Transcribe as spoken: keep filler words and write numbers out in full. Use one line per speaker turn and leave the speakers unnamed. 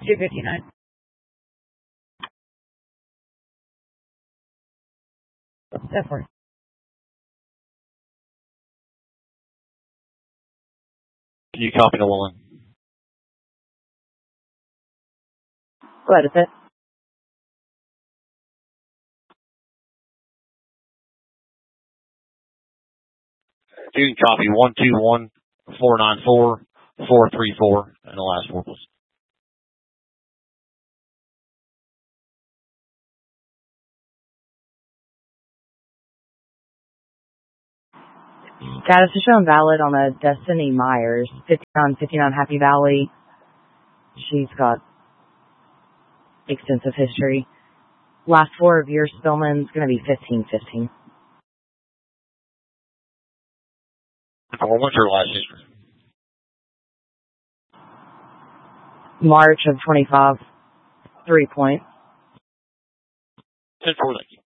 two fifty-nine. Definitely.
Can you copy the one?
Go ahead, it's it.
You can copy one two one four nine four four three four and the last four.
Status is shown valid on a Destiny Myers, fifty-nine fifty-nine Happy Valley. She's got extensive history. Last four of your Spillman's going to be fifteen fifteen.
Or what's your last history?
March of twenty-five, three point.
ten four, thank you.